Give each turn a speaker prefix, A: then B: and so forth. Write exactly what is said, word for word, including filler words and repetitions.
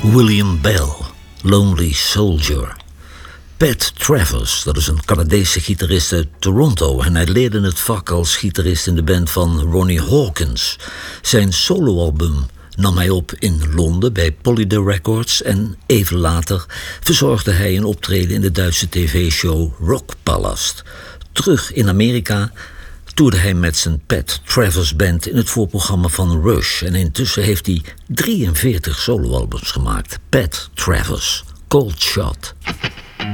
A: William Bell, Lonely Soldier. Pat Travers, dat is een Canadese gitarist uit Toronto en hij leerde het vak als gitarist in de band van Ronnie Hawkins. Zijn soloalbum nam hij op in Londen bij Polydor Records en even later verzorgde hij een optreden in de Duitse tv-show Rockpalast. Terug in Amerika toerde hij met zijn Pat Travers Band in het voorprogramma van Rush en intussen heeft hij drieënveertig soloalbums gemaakt. Pat Travers, Cold Shot.